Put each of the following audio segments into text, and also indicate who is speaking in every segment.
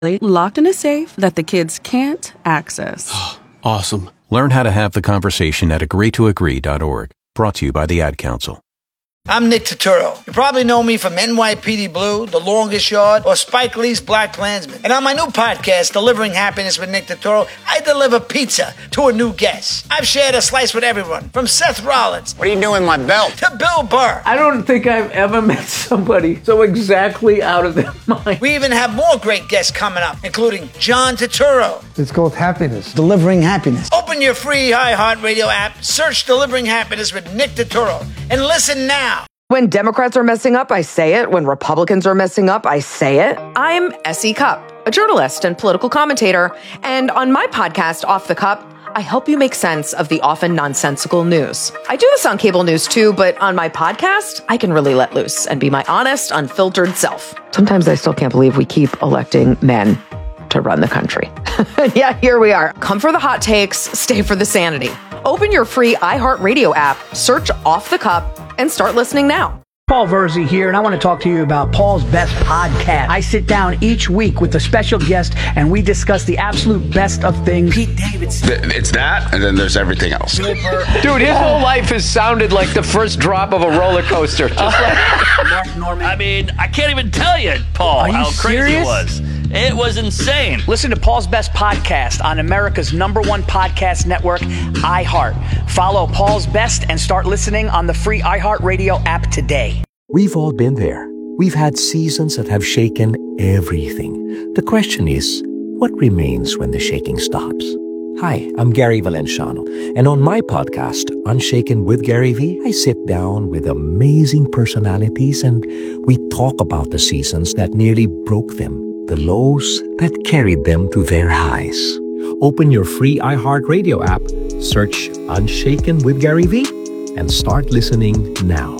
Speaker 1: locked in a safe that the kids can't access.
Speaker 2: Awesome.
Speaker 3: Learn how to have the conversation at agreetoagree.org. Brought to you by the Ad Council.
Speaker 4: I'm Nick Turturro. You probably know me from NYPD Blue, The Longest Yard, or Spike Lee's Black Klansman. And on my new podcast, Delivering Happiness with Nick Turturro, I deliver pizza to a new guest. I've shared a slice with everyone, from Seth Rollins.
Speaker 5: What are you doing with my belt?
Speaker 4: To Bill Burr.
Speaker 6: I don't think I've ever met somebody so exactly out of their mind.
Speaker 4: We even have more great guests coming up, including John Turturro.
Speaker 7: It's called Happiness.
Speaker 5: Delivering Happiness.
Speaker 4: Open your free iHeartRadio app, search Delivering Happiness with Nick Turturro, and listen now.
Speaker 8: When Democrats are messing up, I say it. When Republicans are messing up, I say it. I'm S.E. Cupp, a journalist and political commentator. And on my podcast, Off the Cup, I help you make sense of the often nonsensical news. I do this on cable news too, but on my podcast, I can really let loose and be my honest, unfiltered self. Sometimes I still can't believe we keep electing men to run the country. Yeah, here we are. Come for the hot takes, stay for the sanity. Open your free iHeartRadio app, search Off the Cup, and start listening now.
Speaker 9: Paul Verzi here, and I want to talk to you about Paul's Best Podcast. I sit down each week with a special guest, and we discuss the absolute best of things. Pete Davidson.
Speaker 10: It's that, and then there's everything else.
Speaker 11: Dude, his whole life has sounded like the first drop of a roller coaster. Just like
Speaker 12: Mark Norman. I mean, I can't even tell you, Paul, how crazy it was. It was insane.
Speaker 9: Listen to Paul's Best Podcast on America's #1 podcast network, iHeart. Follow Paul's Best and start listening on the free iHeartRadio app today.
Speaker 13: We've all been there. We've had seasons that have shaken everything. The question is, what remains when the shaking stops? Hi, I'm Gary Valenciano, and on my podcast, Unshaken with Gary V, I sit down with amazing personalities and we talk about the seasons that nearly broke them, the lows that carried them to their highs. Open your free iHeartRadio app, search Unshaken with Gary V, and start listening now.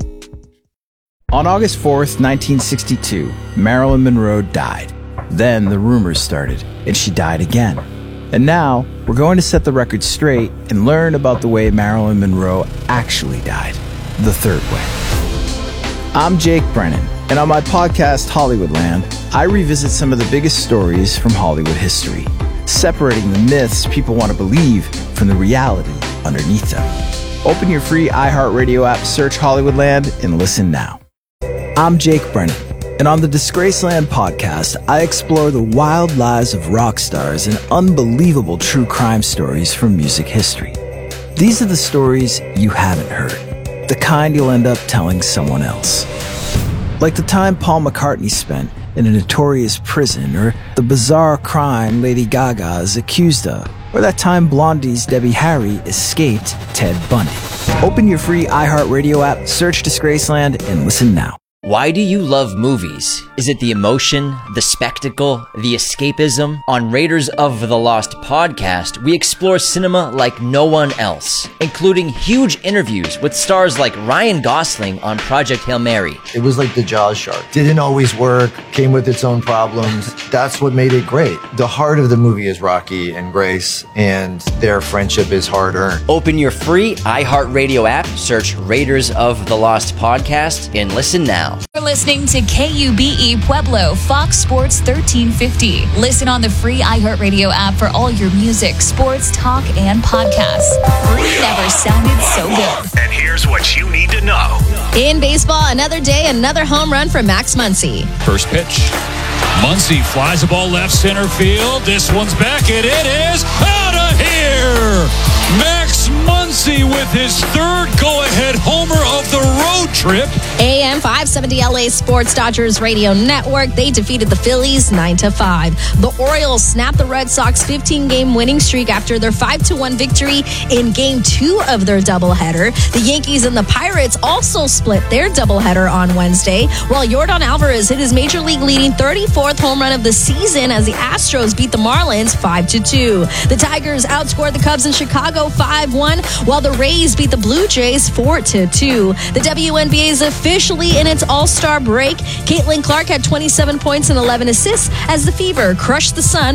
Speaker 14: On August 4th, 1962, Marilyn Monroe died. Then the rumors started, and she died again. And now, we're going to set the record straight and learn about the way Marilyn Monroe actually died, the third way. I'm Jake Brennan, and on my podcast, Hollywoodland, I revisit some of the biggest stories from Hollywood history, separating the myths people want to believe from the reality underneath them. Open your free iHeartRadio app, search Hollywoodland, and listen now. I'm Jake Brennan, and on the Disgraceland podcast, I explore the wild lives of rock stars and unbelievable true crime stories from music history. These are the stories you haven't heard, the kind you'll end up telling someone else. Like the time Paul McCartney spent in a notorious prison, or the bizarre crime Lady Gaga is accused of, or that time Blondie's Debbie Harry escaped Ted Bundy. Open your free iHeartRadio app, search Disgraceland, and listen now.
Speaker 15: Why do you love movies? Is it the emotion, the spectacle, the escapism? On Raiders of the Lost podcast, we explore cinema like no one else, including huge interviews with stars like Ryan Gosling on Project Hail Mary.
Speaker 16: It was like the Jaws shark. Didn't always work, came with its own problems. That's what made it great. The heart of the movie is Rocky and Grace, and their friendship is hard-earned.
Speaker 15: Open your free iHeartRadio app, search Raiders of the Lost podcast, and listen now.
Speaker 17: You're listening to KUBE Pueblo, Fox Sports 1350. Listen on the free iHeartRadio app for all your music, sports, talk, and podcasts. Free never sounded so good.
Speaker 18: And here's what you need to know.
Speaker 19: In baseball, another day, another home run for Max Muncy.
Speaker 20: First pitch. Muncy flies the ball left center field. This one's back, and it is out of here. Max Muncy with his third go-ahead homer of the road trip.
Speaker 19: AM 570 LA Sports Dodgers Radio Network. They defeated the Phillies 9-5. The Orioles snapped the Red Sox 15-game winning streak after their 5-1 victory in Game 2 of their doubleheader. The Yankees and the Pirates also split their doubleheader on Wednesday, while Yordan Alvarez hit his Major League leading 34th home run of the season as the Astros beat the Marlins 5-2. The Tigers outscored the Cubs in Chicago 5-1, while the Rays beat the Blue Jays 4-2. The WNBA is officially in its All-Star break. Caitlin Clark had 27 points and 11 assists as the Fever crushed the Sun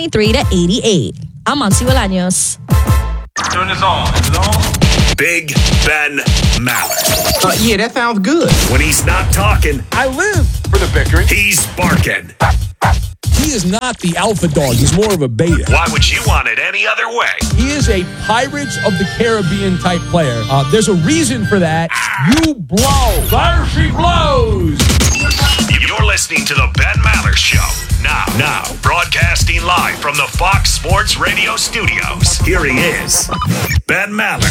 Speaker 19: 123-88. I'm Monty Bolaños.
Speaker 18: Turn this on. Is it on? Big Ben Maller.
Speaker 2: Yeah, that sounds good.
Speaker 18: When he's not talking,
Speaker 2: I live for the bickering.
Speaker 18: He's barking.
Speaker 2: He is not the alpha dog. He's more of a beta.
Speaker 18: Why would you want it any other way?
Speaker 2: He is a Pirates of the Caribbean type player. There's a reason for that. You blow. There she blows.
Speaker 18: You're listening to the Ben Maller Show. Now, broadcasting live from the Fox Sports Radio studios. Here he is, Ben Maller.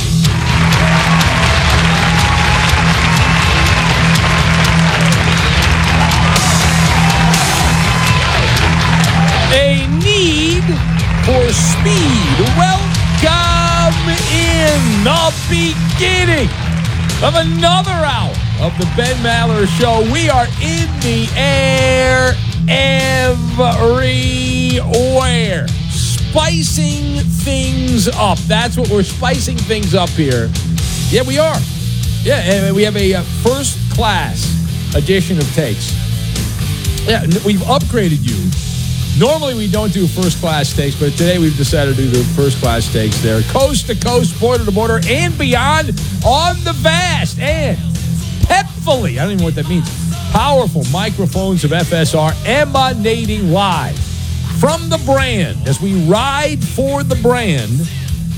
Speaker 2: A need for speed. Welcome in the beginning of another hour of the Ben Maller Show. We are in the air everywhere. Spicing things up. That's what we're spicing things up here. Yeah, we are. Yeah, and we have a first-class edition of takes. Yeah, we've upgraded you. Normally we don't do first-class takes, but today we've decided to do the first-class takes there. Coast to coast, border to border, and beyond on the vast and pepfully, I don't even know what that means, powerful microphones of FSR emanating live from the brand as we ride for the brand,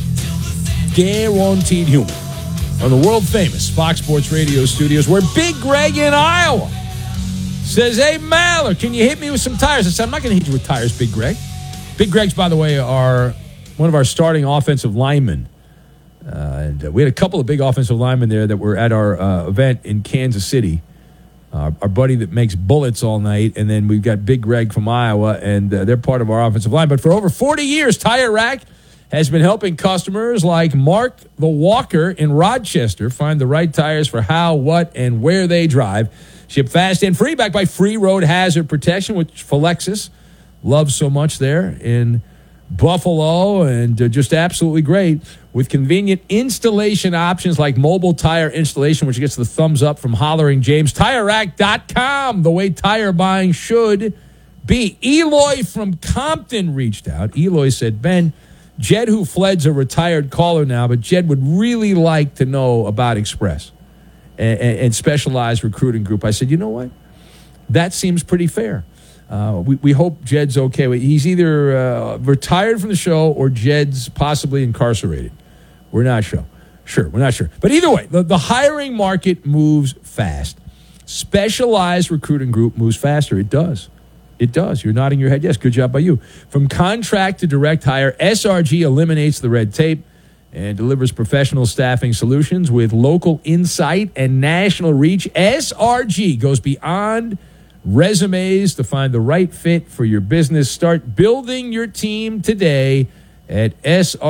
Speaker 2: Guaranteed Humor, on the world-famous Fox Sports Radio studios, where Big Greg in Iowa says, hey, Maller, can you hit me with some tires? I said, I'm not going to hit you with tires, Big Greg. Big Greg's, by the way, are one of our starting offensive linemen. And we had a couple of big offensive linemen there that were at our event in Kansas City. Our buddy that makes bullets all night. And then we've got Big Greg from Iowa, and they're part of our offensive line. But for over 40 years, Tire Rack has been helping customers like Mark the Walker in Rochester find the right tires for how, what, and where they drive. Ship fast and free, backed by free road hazard protection, which Philexis loves so much there in Buffalo, and just absolutely great with convenient installation options like mobile tire installation, which gets the thumbs up from Hollering James. TireRack.com, the way tire buying should be. Eloy from Compton reached out. Eloy said, Ben, Jed, who fled's a retired caller now, but Jed would really like to know about Express and Specialized Recruiting Group. I said, you know what? That seems pretty fair. We hope Jed's okay. He's either retired from the show or Jed's possibly incarcerated. We're not sure. We're not sure. But either way, the hiring market moves fast. Specialized Recruiting Group moves faster. It does. It does. You're nodding your head. Yes, good job by you. From contract to direct hire, SRG eliminates the red tape and delivers professional staffing solutions with local insight and national reach. SRG goes beyond resumes to find the right fit for your business. Start building your team today at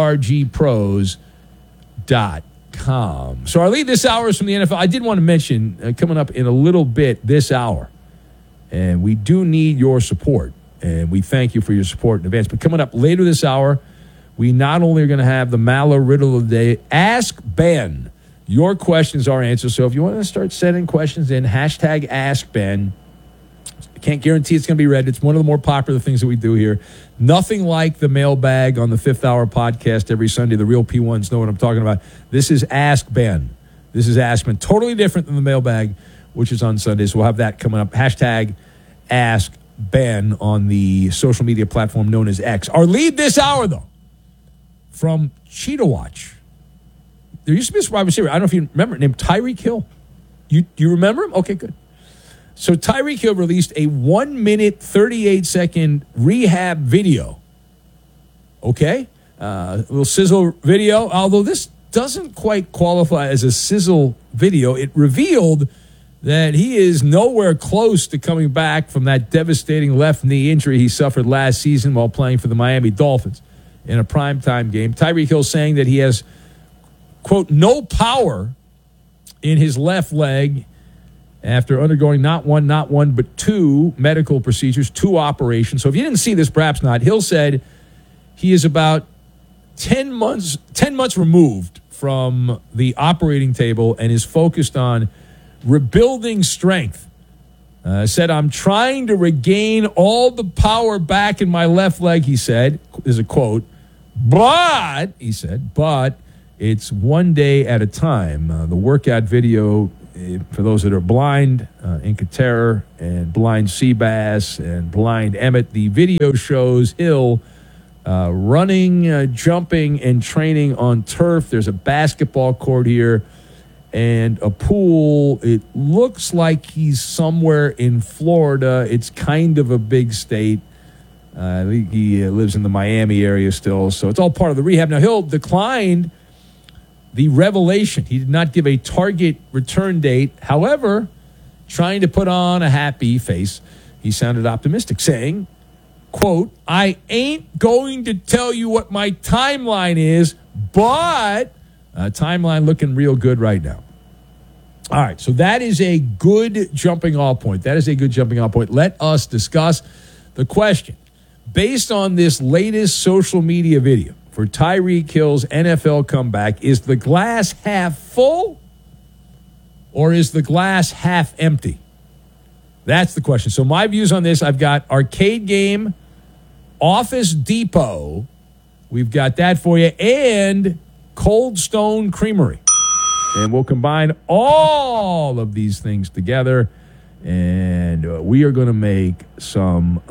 Speaker 2: srgpros.com. So our lead this hour is from the NFL. I did want to mention, coming up in a little bit this hour, and we do need your support, and we thank you for your support in advance. But coming up later this hour, we not only are going to have the Maller Riddle of the Day, Ask Ben. Your questions are answers. So if you want to start sending questions in, hashtag Ask Ben. I can't guarantee it's going to be read. It's one of the more popular things that we do here. Nothing like the mailbag on the Fifth Hour podcast every Sunday. The real P1s know what I'm talking about. This is Ask Ben. This is Ask Ben. Totally different than the mailbag, which is on Sundays. So we'll have that coming up. Hashtag Ask Ben on the social media platform known as X. Our lead this hour, though, from Cheetah Watch. There used to be a wide receiver, I don't know if you remember, named Tyreek Hill. You remember him? Okay, good. So Tyreek Hill released a 1-minute, 38-second rehab video. Okay? A little sizzle video. Although this doesn't quite qualify as a sizzle video, it revealed that he is nowhere close to coming back from that devastating left knee injury he suffered last season while playing for the Miami Dolphins in a primetime game. Tyreek Hill saying that he has, quote, no power in his left leg after undergoing not one, but two medical procedures, two operations. So if you didn't see this, perhaps not. Hill said he is about 10 months removed from the operating table and is focused on rebuilding strength. Said, I'm trying to regain all the power back in my left leg, he said. There's a quote. But, he said, but it's one day at a time. The workout video for those that are blind, Inca Terror and Blind Seabass and Blind Emmett, the video shows Hill running, jumping, and training on turf. There's a basketball court here and a pool. It looks like he's somewhere in Florida. It's kind of a big state. I think he lives in the Miami area still, so it's all part of the rehab. Now, Hill declined the revelation. He did not give a target return date. However, trying to put on a happy face, he sounded optimistic, saying, quote, "I ain't going to tell you what my timeline is, but timeline looking real good right now." All right, so that is a good jumping off point. Let us discuss the question. Based on this latest social media video for Tyreek Hill's NFL comeback, is the glass half full or is the glass half empty? That's the question. So my views on this, I've got Arcade Game, Office Depot, we've got that for you, and Cold Stone Creamery. And we'll combine all of these things together, and we are going to make some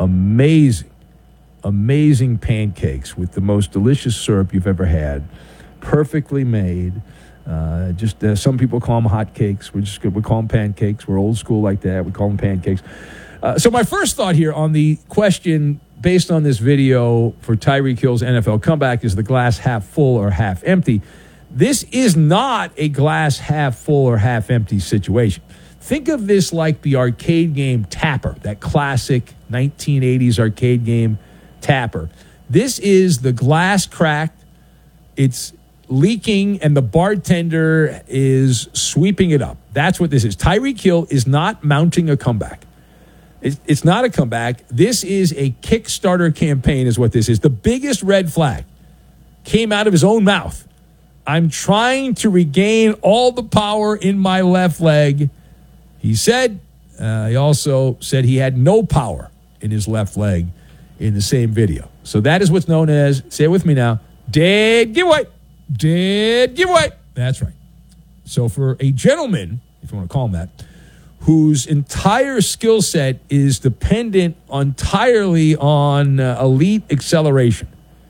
Speaker 2: amazing pancakes with the most delicious syrup you've ever had, perfectly made. Some people call them hot cakes. We call them pancakes. We're old school like that. We call them pancakes. So my first thought here on the question, based on this video for Tyreek Hill's NFL comeback, is the glass half full or half empty? This is not a glass half full or half empty situation. Think of this like the arcade game Tapper, that classic 1980s arcade game Tapper. This is the glass cracked, it's leaking, and the bartender is sweeping it up. That's what this is. Tyreek Hill is not mounting a comeback. It's not a comeback. This is a Kickstarter campaign is what this is. The biggest red flag came out of his own mouth. I'm trying to regain all the power in my left leg. He said, he also said he had no power in his left leg in the same video. So that is what's known as, say it with me now, dead giveaway. Dead giveaway. That's right. So for a gentleman, if you want to call him that, whose entire skill set is dependent entirely on elite acceleration.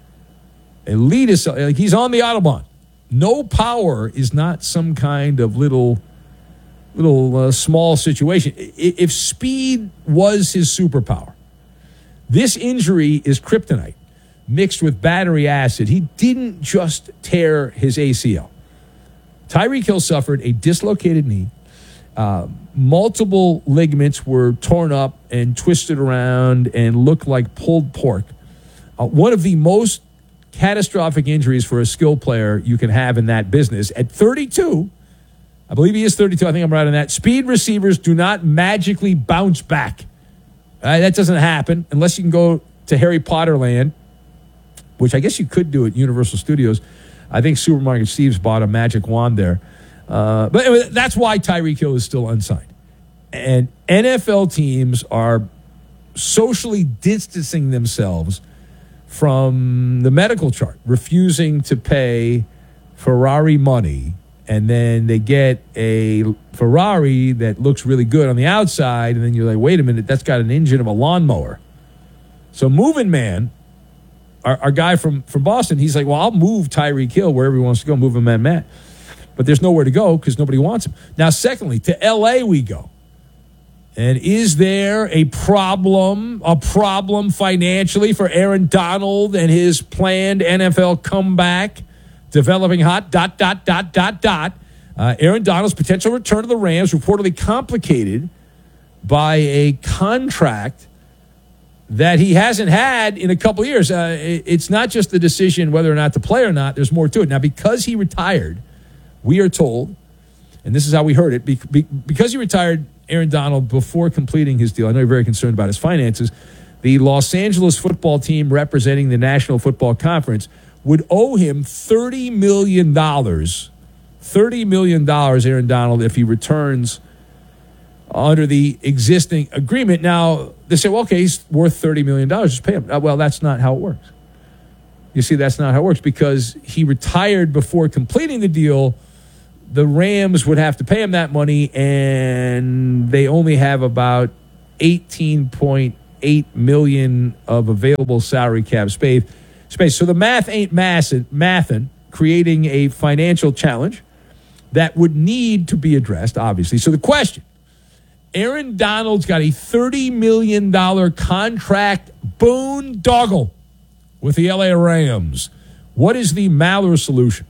Speaker 2: Like he's on the Autobahn. No power is not some kind of little small situation. If speed was his superpower, this injury is kryptonite mixed with battery acid. He didn't just tear his ACL. Tyreek Hill suffered a dislocated knee. Multiple ligaments were torn up and twisted around and looked like pulled pork. One of the most catastrophic injuries for a skill player you can have in that business. At 32, I believe he is 32, I think I'm right on that, speed receivers do not magically bounce back. That doesn't happen unless you can go to Harry Potter land, which I guess you could do at Universal Studios. I think Supermarket Steve's bought a magic wand there. But anyway, that's why Tyreek Hill is still unsigned. And NFL teams are socially distancing themselves from the medical chart, refusing to pay Ferrari money, and then they get a Ferrari that looks really good on the outside, and then you're like, wait a minute, that's got an engine of a lawnmower. So Moving Man, our guy from Boston, he's like, well, I'll move Tyreek Hill wherever he wants to go, move him and Matt. But there's nowhere to go because nobody wants him. Now, secondly, to L.A. we go. And is there a problem financially for Aaron Donald and his planned NFL comeback? Developing hot, ... Aaron Donald's potential return to the Rams reportedly complicated by a contract that he hasn't had in a couple of years. It's not just the decision whether or not to play or not. There's more to it. Now, because he retired, we are told, and this is how we heard it, because he retired, Aaron Donald, before completing his deal, I know you're very concerned about his finances, the Los Angeles football team representing the National Football Conference would owe him $30 million. $30 million, Aaron Donald, if he returns under the existing agreement. Now, they say, well, okay, he's worth $30 million. Just pay him. Well, that's not how it works. You see, that's not how it works because he retired before completing the deal. the Rams would have to pay him that money, and they only have about $18.8 million of available salary cap space. So the math ain't mathin', creating a financial challenge that would need to be addressed, obviously. So the question, Aaron Donald's got a $30 million contract boondoggle with the LA Rams. What is the Maller solution?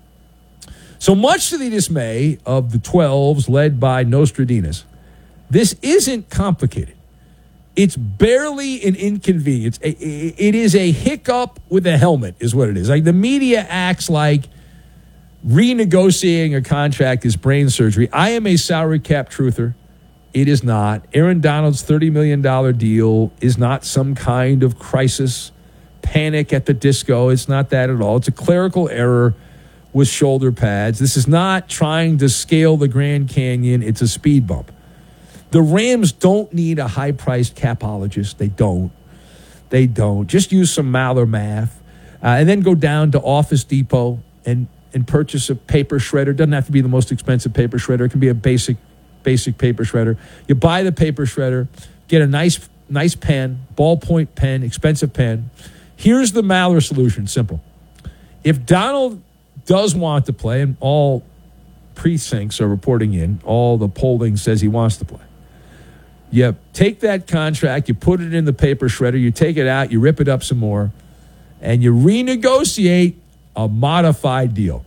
Speaker 2: So much to the dismay of the 12s led by Nostradamus, this isn't complicated. It's barely an inconvenience. It is a hiccup with a helmet is what it is. Like the media acts like renegotiating a contract is brain surgery. I am a salary cap truther. It is not. Aaron Donald's $30 million deal is not some kind of crisis, panic at the disco. It's not that at all. It's a clerical error with shoulder pads. This is not trying to scale the Grand Canyon. It's a speed bump. The Rams don't need a high-priced capologist. They don't. Just use some Maller math. And then go down to Office Depot and purchase a paper shredder. Doesn't have to be the most expensive paper shredder. It can be a basic paper shredder. You buy the paper shredder, get a nice pen, ballpoint pen, expensive pen. Here's the Maller solution, simple. If Donald does want to play, and all precincts are reporting in, all the polling says he wants to play, you take that contract, you put it in the paper shredder, you take it out, you rip it up some more, and you renegotiate a modified deal.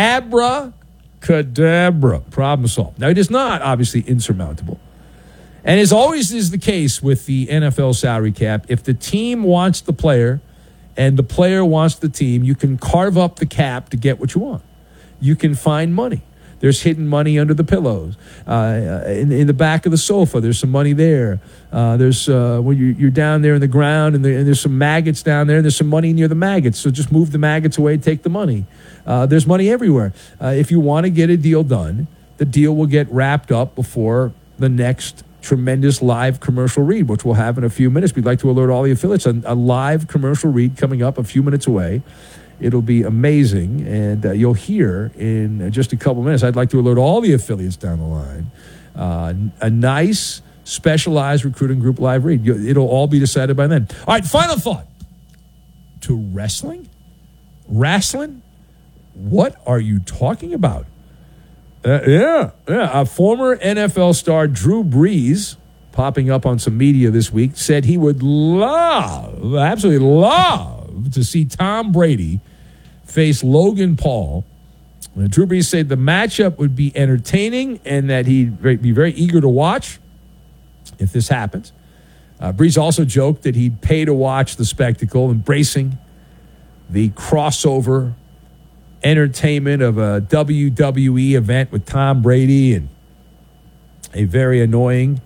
Speaker 2: Abracadabra. Problem solved. Now, it is not obviously insurmountable. And as always is the case with the NFL salary cap, if the team wants the player and the player wants the team, you can carve up the cap to get what you want. You can find money. There's hidden money under the pillows. In the back of the sofa, there's some money there. There's when you're down there in the ground, and there's some maggots down there, and there's some money near the maggots. So just move the maggots away, take the money. There's money everywhere. If you want to get a deal done, the deal will get wrapped up before the next tremendous live commercial read, which we'll have in a few minutes. We'd like to alert all the affiliates on a live commercial read coming up a few minutes away. It'll be amazing, and you'll hear in just a couple minutes. I'd like to alert all the affiliates down the line. A nice, specialized recruiting group live read. It'll all be decided by then. All right, final thought. To wrestling? Wrestling? What are you talking about? Yeah. A former NFL star, Drew Brees, popping up on some media this week, said he would absolutely love to see Tom Brady face Logan Paul. Drew Brees said the matchup would be entertaining and that he'd be very eager to watch if this happens. Brees also joked that he'd pay to watch the spectacle, embracing the crossover entertainment of a WWE event with Tom Brady and a very annoying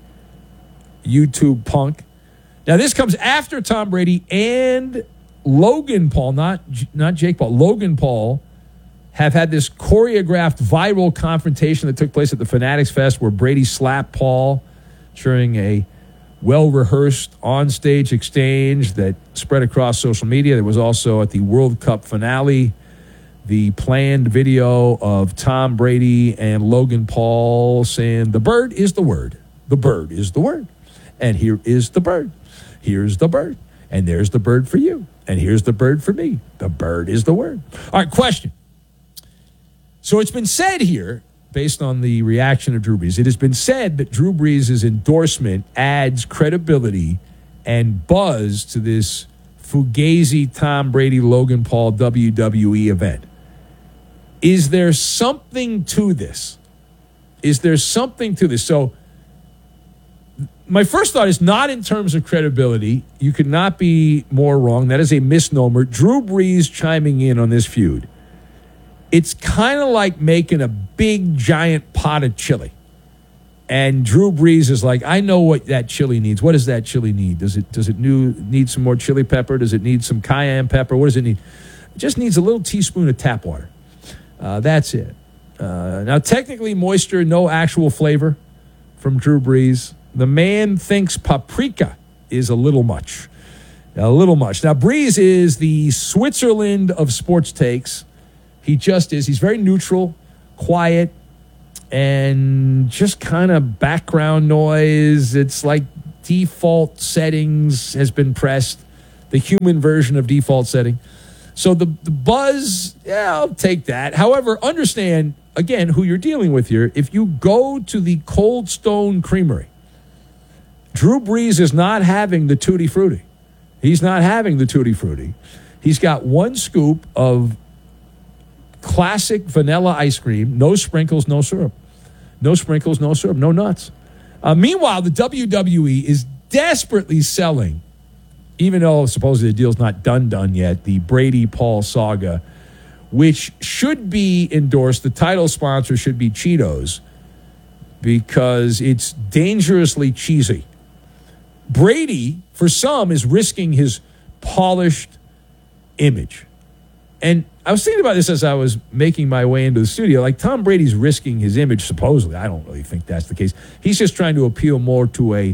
Speaker 2: YouTube punk. Now, this comes after Tom Brady and Logan Paul, not Jake Paul, Logan Paul, have had this choreographed viral confrontation that took place at the Fanatics Fest where Brady slapped Paul during a well-rehearsed onstage exchange that spread across social media. There was also at the World Cup finale the planned video of Tom Brady and Logan Paul saying, "The bird is the word. The bird is the word. And here is the bird. Here's the bird. And there's the bird for you. And here's the bird for me. The bird is the word." All right, question. So it's been said here, based on the reaction of Drew Brees, it has been said that Drew Brees' endorsement adds credibility and buzz to this Fugazi Tom Brady Logan Paul WWE event. Is there something to this? So my first thought is not in terms of credibility. You could not be more wrong. That is a misnomer. Drew Brees chiming in on this feud. It's kind of like making a big, giant pot of chili. And Drew Brees is like, I know what that chili needs. What does that chili need? Does it need some more chili pepper? Does it need some cayenne pepper? What does it need? It just needs a little teaspoon of tap water. That's it. Now, technically, moisture, no actual flavor from Drew Brees. The man thinks paprika is a little much. Now, Brees is the Switzerland of sports takes. He just is. He's very neutral, quiet, and just kind of background noise. It's like default settings has been pressed, the human version of default setting. So the buzz, yeah, I'll take that. However, understand, again, who you're dealing with here. If you go to the Cold Stone Creamery, Drew Brees is not having the Tutti Frutti. He's not having the Tutti Frutti. He's got one scoop of classic vanilla ice cream, no sprinkles, no syrup. No sprinkles, no syrup, no nuts. Meanwhile, the WWE is desperately selling, even though supposedly the deal's not done yet, the Brady-Paul saga, which should be endorsed. The title sponsor should be Cheetos because it's dangerously cheesy. Brady, for some, is risking his polished image. And I was thinking about this as I was making my way into the studio. Like, Tom Brady's risking his image, supposedly. I don't really think that's the case. He's just trying to appeal more to a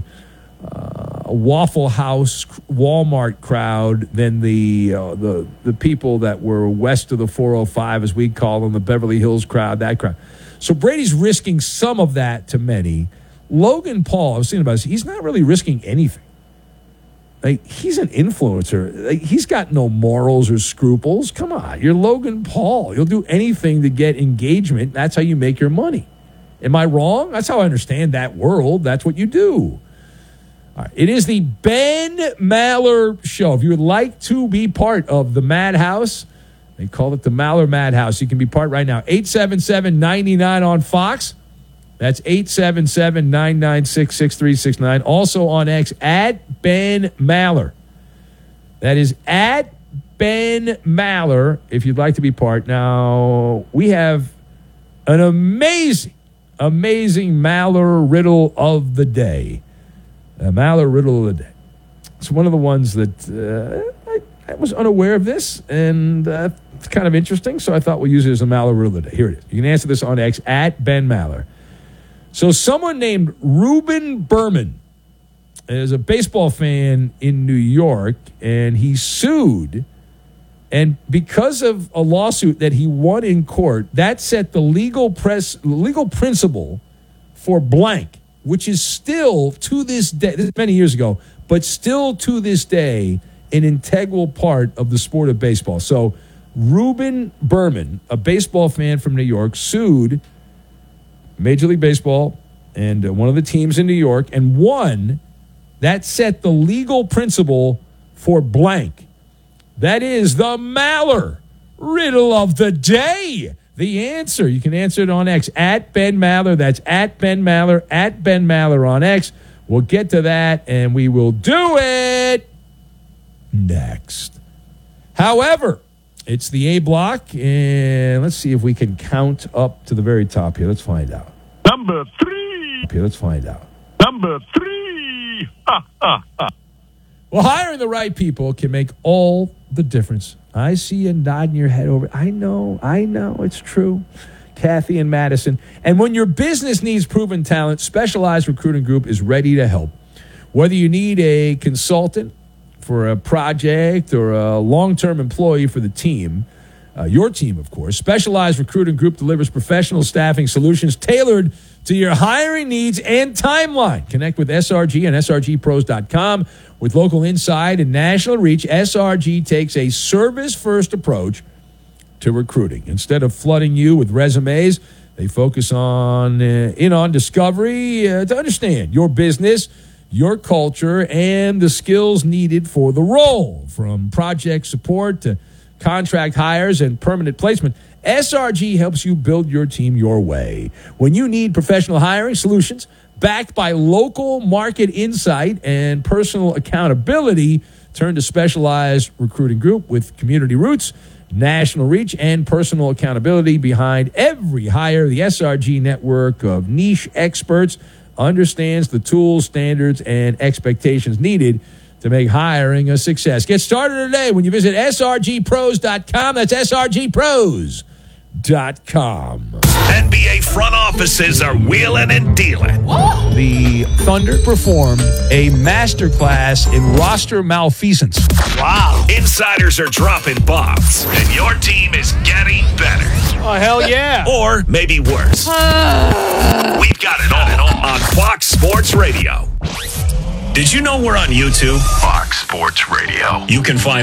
Speaker 2: Waffle House, Walmart crowd than the people that were west of the 405, as we call them, the Beverly Hills crowd, that crowd. So Brady's risking some of that to many. Logan Paul, I was thinking about this, he's not really risking anything. Like, he's an influencer. Like, he's got no morals or scruples. Come on, you're Logan Paul. You'll do anything to get engagement. That's how you make your money. Am I wrong? That's how I understand that world. That's what you do. All right. It is the Ben Maller Show. If you would like to be part of the Madhouse, they call it the Maller Madhouse. You can be part right now. 877-99 on Fox. That's 877-996-6369. Also on X, at Ben Maller. That is at Ben Maller, if you'd like to be part. Now, we have an amazing Maller riddle of the day. A Maller riddle of the day. It's one of the ones that I was unaware of this, and it's kind of interesting, so I thought we'll use it as a Maller riddle of the day. Here it is. You can answer this on X, at Ben Maller. So someone named Reuben Berman is a baseball fan in New York, and he sued. And because of a lawsuit that he won in court, that set the legal principle for blank, which is still to this day, this is many years ago, but still to this day, an integral part of the sport of baseball. So Reuben Berman, a baseball fan from New York, sued Major League Baseball and one of the teams in New York, and won. That set the legal principle for blank. That is the Maller riddle of the day. The answer, you can answer it on X, at Ben Maller. That's at Ben Maller, at Ben Maller on X. We'll get to that, and we will do it next. However, it's the A block, and let's see if we can count up to the very top here. Let's find out.
Speaker 5: Number 3.
Speaker 2: Okay, let's find out.
Speaker 5: Number 3.
Speaker 2: Well, hiring the right people can make all the difference. I see you nodding your head over. I know, it's true. Kathy and Madison. And when your business needs proven talent, Specialized Recruiting Group is ready to help. Whether you need a consultant for a project or a long-term employee for the team, your team, of course, Specialized Recruiting Group delivers professional staffing solutions tailored to your hiring needs and timeline. Connect with SRG and SRGpros.com. With local insight and national reach, SRG takes a service-first approach to recruiting. Instead of flooding you with resumes, they focus on discovery to understand your business, your culture, and the skills needed for the role. From project support to contract hires and permanent placement, SRG helps you build your team your way. When you need professional hiring solutions backed by local market insight and personal accountability, turn to Specialized Recruiting Group. With community roots, national reach, and personal accountability behind every hire, the SRG network of niche experts understands the tools, standards, and expectations needed to make hiring a success. Get started today when you visit srgpros.com. That's srgpros.com.
Speaker 18: NBA front offices are wheeling and dealing.
Speaker 2: The Thunder performed a masterclass in roster malfeasance.
Speaker 18: Wow. Insiders are dropping bombs, and your team is getting better.
Speaker 2: Oh, hell yeah.
Speaker 18: Or maybe worse. We've got it all on Fox Sports Radio. Did you know we're on YouTube? Fox Sports Radio. You can find